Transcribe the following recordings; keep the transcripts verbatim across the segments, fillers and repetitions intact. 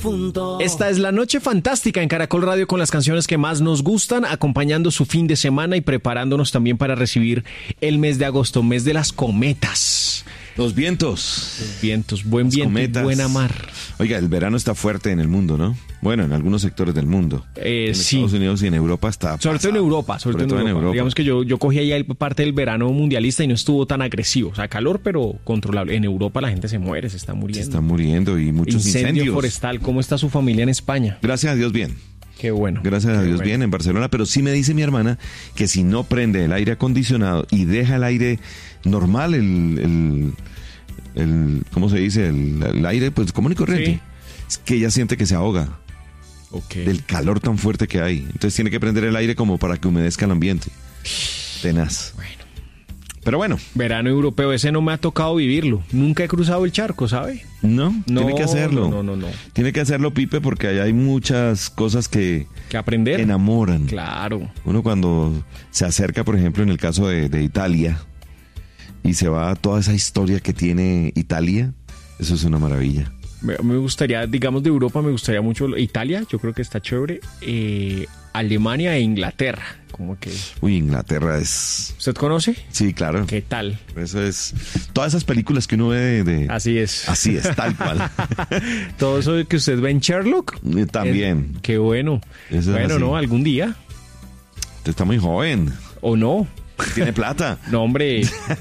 difunto. Esta es la noche fantástica en Caracol Radio con las canciones que más nos gustan, acompañando su fin de semana y preparándonos también para recibir el mes de agosto, mes de las cometas. Los vientos. Los vientos, buen viento cometas. Y buena mar. Oiga, el verano está fuerte en el mundo, ¿no? Bueno, en algunos sectores del mundo. Eh, en sí. Estados Unidos y en Europa está Sobre todo en Europa, sobre, sobre todo en Europa. Europa. Digamos que yo, yo cogí ahí parte del verano mundialista y no estuvo tan agresivo. O sea, calor, pero controlable. En Europa la gente se muere, se está muriendo. Se está muriendo y muchos Incendio incendios. forestal. ¿Cómo está su familia en España? Gracias a Dios, bien. Qué bueno. Gracias a Dios, bueno. bien en Barcelona. Pero sí me dice mi hermana que si no prende el aire acondicionado y deja el aire normal, el... el el ¿cómo se dice? El, el aire, pues común y corriente. Sí. Es que ella siente que se ahoga. Okay. Del calor tan fuerte que hay. Entonces tiene que prender el aire como para que humedezca el ambiente. Tenaz. Bueno. Pero bueno. Verano europeo, ese no me ha tocado vivirlo. Nunca he cruzado el charco, ¿sabe? No, no tiene que hacerlo. No, no, no, no. Tiene que hacerlo, Pipe, porque allá hay muchas cosas que, que aprender. Enamoran. Claro. Uno cuando se acerca, por ejemplo, en el caso de, de Italia, y se va a toda esa historia que tiene Italia, eso es una maravilla. Me gustaría, digamos de Europa, me gustaría mucho Italia, yo creo que está chévere, eh, Alemania e Inglaterra, como que... Uy, Inglaterra es... ¿Usted conoce? Sí, claro. ¿Qué tal? Eso es... Todas esas películas que uno ve de... de... Así es. Así es, tal cual. Todo eso que usted ve en Sherlock. También. Es, qué bueno. Eso bueno, es ¿no? Algún día. Usted está muy joven. ¿O no? Tiene plata. No, hombre.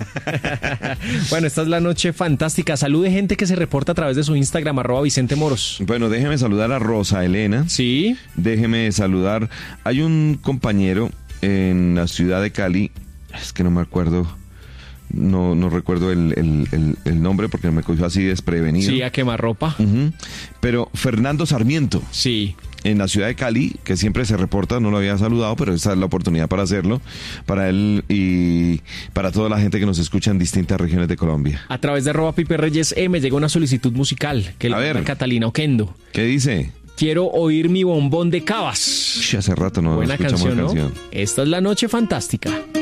Bueno, esta es la noche fantástica. Salude gente que se reporta a través de su Instagram, arroba Vicente Moros. Bueno, déjeme saludar a Rosa Elena. Sí. Déjeme saludar. Hay un compañero en la ciudad de Cali, es que no me acuerdo, no, no recuerdo el, el, el, el nombre porque me cogió así desprevenido. Sí, a quemarropa. Uh-huh. Pero Fernando Sarmiento. Sí. En la ciudad de Cali, que siempre se reporta, no lo había saludado, pero esta es la oportunidad para hacerlo, para él y para toda la gente que nos escucha en distintas regiones de Colombia. A través de arroba Pipe Reyes E me llegó una solicitud musical que le da Catalina Oquendo. ¿Qué dice? Quiero oír mi bombón de Cabas. Uy, hace rato no Buena escuchamos canción, la canción. ¿no? Esta es la noche fantástica.